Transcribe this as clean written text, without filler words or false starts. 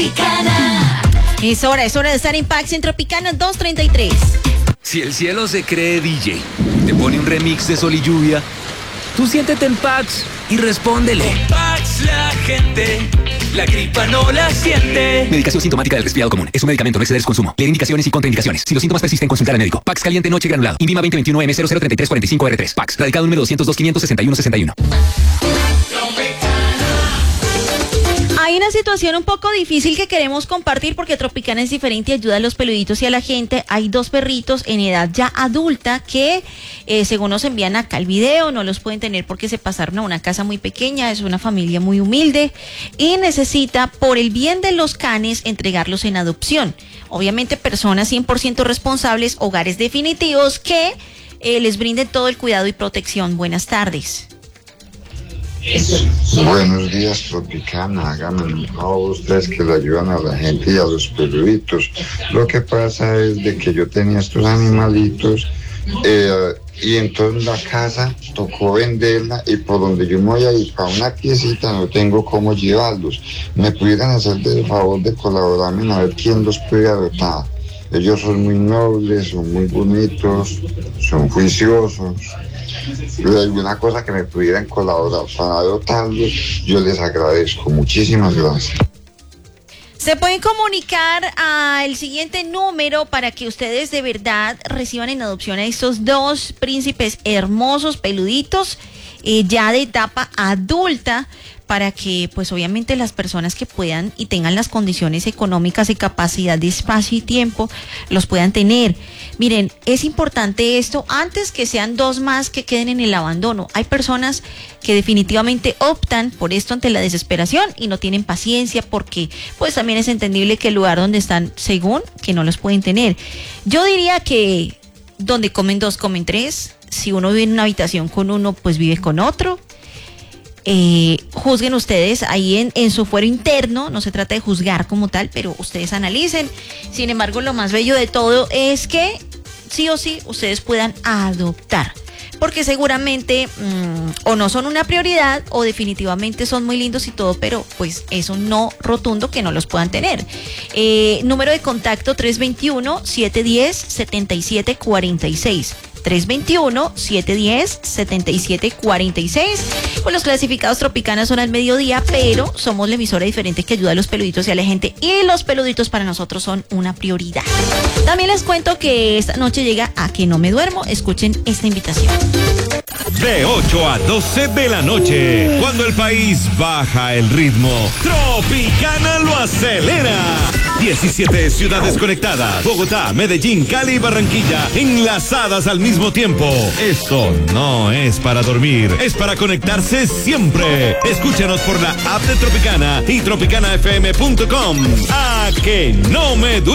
Es hora de estar en Pax en Tropicana 233. Si el cielo se cree DJ, te pone un remix de Sol y Lluvia, tú siéntete en Pax y respóndele. Con Pax la gente, la gripa no la siente. Medicación sintomática del resfriado común. Es un medicamento, no exceder su consumo. Leer indicaciones y contraindicaciones. Si los síntomas persisten, consultar al médico. Pax caliente noche granulado. INVIMA 2021M003345R3. Pax. Radicado número 202-561-61. Hay una situación un poco difícil que queremos compartir porque Tropicana es diferente y ayuda a los peluditos y a la gente. Hay dos perritos en edad ya adulta que, según nos envían acá el video, no los pueden tener porque se pasaron a una casa muy pequeña, es una familia muy humilde y necesita, por el bien de los canes, entregarlos en adopción. Obviamente personas 100% responsables, hogares definitivos que les brinden todo el cuidado y protección. Buenas tardes. Buenos días, Tropicana. Háganme un favor ustedes que le ayudan a la gente y a los peluditos. Lo que pasa es de que yo tenía estos animalitos y entonces la casa tocó venderla y por donde yo me voy a ir para una piecita no tengo cómo llevarlos. ¿Me pudieran hacer el favor de colaborarme a ver quién los puede adoptar? Ellos son muy nobles, son muy bonitos, son juiciosos. Si hay alguna cosa que me pudieran colaborar para adoptarlos, yo les agradezco. Muchísimas gracias. Se pueden comunicar al siguiente número para que ustedes de verdad reciban en adopción a estos dos príncipes hermosos, peluditos, ya de etapa adulta, para que pues obviamente las personas que puedan y tengan las condiciones económicas y capacidad de espacio y tiempo los puedan tener. Miren, es importante esto antes que sean dos más que queden en el abandono. Hay personas que definitivamente optan por esto ante la desesperación y no tienen paciencia porque pues también es entendible que el lugar donde están, según, que no los pueden tener. Yo diría que donde comen dos, comen tres. Si uno vive en una habitación con uno, pues vive con otro. Juzguen ustedes ahí en su fuero interno, no se trata de juzgar como tal, pero ustedes analicen. Sin embargo, lo más bello de todo es que sí o sí ustedes puedan adoptar, porque seguramente o no son una prioridad o definitivamente son muy lindos y todo, pero pues es un no rotundo que no los puedan tener. Número de contacto 321-710-7746. 321-710-7746. Pues los clasificados Tropicana son al mediodía, pero somos la emisora diferente que ayuda a los peluditos y a la gente, y los peluditos para nosotros son una prioridad. También les cuento que esta noche llega A Que No Me Duermo. Escuchen esta invitación. De 8 a 12 de la noche, cuando el país baja el ritmo, Tropicana lo acelera. 17 ciudades conectadas: Bogotá, Medellín, Cali y Barranquilla, enlazadas al mismo tiempo. Esto no es para dormir, es para conectarse siempre. Escúchanos por la app de Tropicana y tropicanafm.com. A Que No Me Duermo.